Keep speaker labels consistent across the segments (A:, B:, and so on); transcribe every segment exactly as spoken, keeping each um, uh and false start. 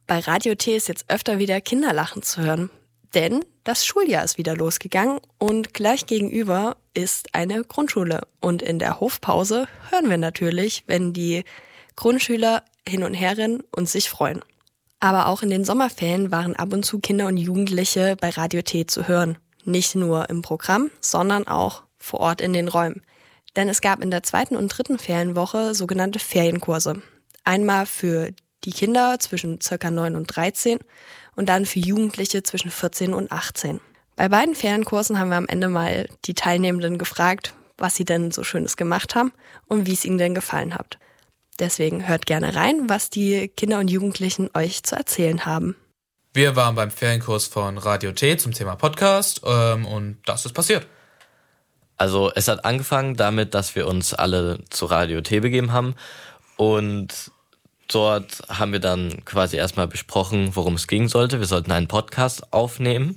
A: Bei Radio T ist jetzt öfter wieder Kinderlachen zu hören, denn das Schuljahr ist wieder losgegangen und gleich gegenüber ist eine Grundschule. Und in der Hofpause hören wir natürlich, wenn die Grundschüler hin und her rennen und sich freuen. Aber auch in den Sommerferien waren ab und zu Kinder und Jugendliche bei Radio T zu hören. Nicht nur im Programm, sondern auch vor Ort in den Räumen. Denn es gab in der zweiten und dritten Ferienwoche sogenannte Ferienkurse. Einmal für die Kinder zwischen ca. neun und dreizehn und dann für Jugendliche zwischen vierzehn und achtzehn. Bei beiden Ferienkursen haben wir am Ende mal die Teilnehmenden gefragt, was sie denn so Schönes gemacht haben und wie es ihnen denn gefallen hat. Deswegen hört gerne rein, was die Kinder und Jugendlichen euch zu erzählen haben.
B: Wir waren beim Ferienkurs von Radio T zum Thema Podcast ähm, und das ist passiert.
C: Also es hat angefangen damit, dass wir uns alle zu Radio T begeben haben und dort haben wir dann quasi erstmal besprochen, worum es gehen sollte. Wir sollten einen Podcast aufnehmen.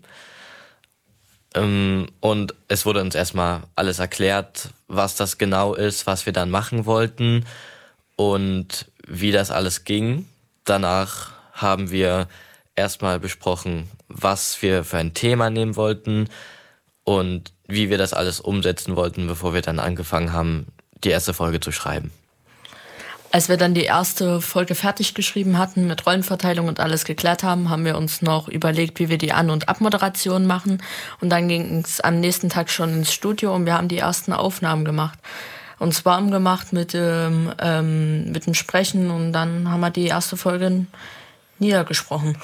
C: Und es wurde uns erstmal alles erklärt, was das genau ist, was wir dann machen wollten und wie das alles ging. Danach haben wir erstmal besprochen, was wir für ein Thema nehmen wollten und wie wir das alles umsetzen wollten, bevor wir dann angefangen haben, die erste Folge zu schreiben.
D: Als wir dann die erste Folge fertig geschrieben hatten, mit Rollenverteilung und alles geklärt haben, haben wir uns noch überlegt, wie wir die An- und Abmoderation machen. Und dann ging es am nächsten Tag schon ins Studio und wir haben die ersten Aufnahmen gemacht. Uns warm gemacht mit, ähm, ähm, mit dem Sprechen und dann haben wir die erste Folge niedergesprochen.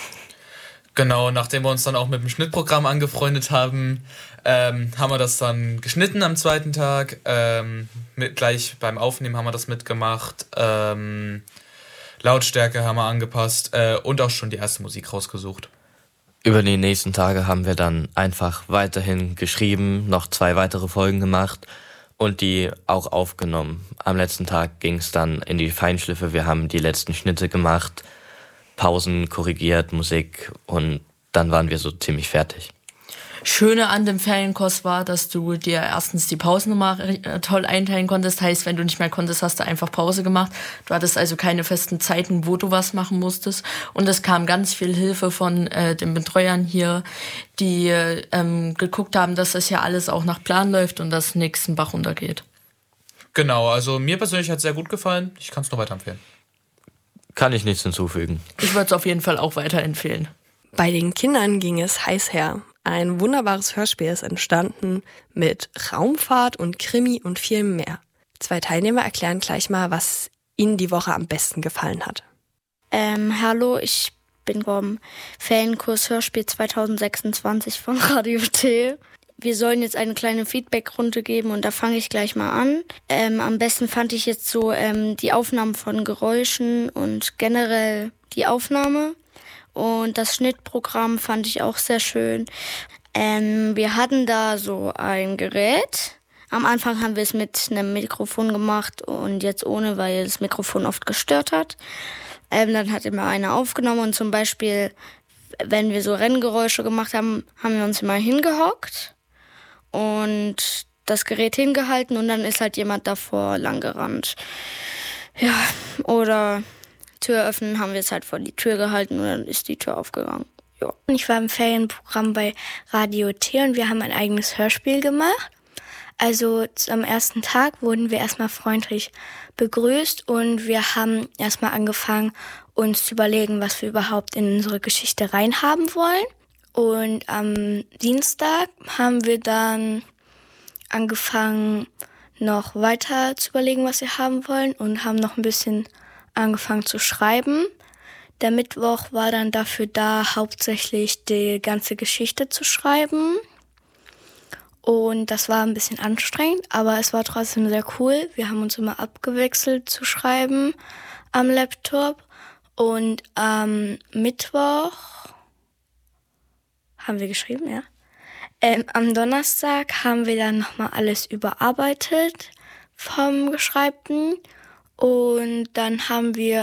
B: Genau, nachdem wir uns dann auch mit dem Schnittprogramm angefreundet haben, ähm, haben wir das dann geschnitten am zweiten Tag. Ähm, mit, gleich beim Aufnehmen haben wir das mitgemacht. Ähm, Lautstärke haben wir angepasst äh, und auch schon die erste Musik rausgesucht.
C: Über die nächsten Tage haben wir dann einfach weiterhin geschrieben, noch zwei weitere Folgen gemacht und die auch aufgenommen. Am letzten Tag ging es dann in die Feinschliffe. Wir haben die letzten Schnitte gemacht, Pausen korrigiert, Musik und dann waren wir so ziemlich fertig.
D: Schöne an dem Ferienkurs war, dass du dir erstens die Pausen immer toll einteilen konntest. Heißt, wenn du nicht mehr konntest, hast du einfach Pause gemacht. Du hattest also keine festen Zeiten, wo du was machen musstest. Und es kam ganz viel Hilfe von äh, den Betreuern hier, die ähm, geguckt haben, dass das ja alles auch nach Plan läuft und dass nichts einen Bach runtergeht.
B: Genau, also mir persönlich hat es sehr gut gefallen. Ich kann es nur weiterempfehlen.
C: Kann ich nichts hinzufügen.
D: Ich würde es auf jeden Fall auch weiterempfehlen.
A: Bei den Kindern ging es heiß her. Ein wunderbares Hörspiel ist entstanden mit Raumfahrt und Krimi und viel mehr. Zwei Teilnehmer erklären gleich mal, was ihnen die Woche am besten gefallen hat.
E: Ähm, hallo, ich bin vom Ferienkurs Hörspiel zwanzig sechsundzwanzig von Radio T. Wir sollen jetzt eine kleine Feedback-Runde geben und da fange ich gleich mal an. Ähm, am besten fand ich jetzt so ähm, die Aufnahmen von Geräuschen und generell die Aufnahme. Und das Schnittprogramm fand ich auch sehr schön. Ähm, wir hatten da so ein Gerät. Am Anfang haben wir es mit einem Mikrofon gemacht und jetzt ohne, weil das Mikrofon oft gestört hat. Ähm, dann hat immer einer aufgenommen und zum Beispiel, wenn wir so Renngeräusche gemacht haben, haben wir uns immer hingehockt und das Gerät hingehalten und dann ist halt jemand davor lang gerannt. Ja, oder Tür öffnen, haben wir es halt vor die Tür gehalten und dann ist die Tür aufgegangen. Ja.
F: Ich war im Ferienprogramm bei Radio T und wir haben ein eigenes Hörspiel gemacht. Also am ersten Tag wurden wir erstmal freundlich begrüßt und wir haben erstmal angefangen, uns zu überlegen, was wir überhaupt in unsere Geschichte reinhaben wollen. Und am Dienstag haben wir dann angefangen, noch weiter zu überlegen, was wir haben wollen und haben noch ein bisschen angefangen zu schreiben. Der Mittwoch war dann dafür da, hauptsächlich die ganze Geschichte zu schreiben. Und das war ein bisschen anstrengend, aber es war trotzdem sehr cool. Wir haben uns immer abgewechselt zu schreiben am Laptop. Und am Mittwoch haben wir geschrieben, ja. Ähm, am Donnerstag haben wir dann nochmal alles überarbeitet vom Geschreibten. Und dann haben wir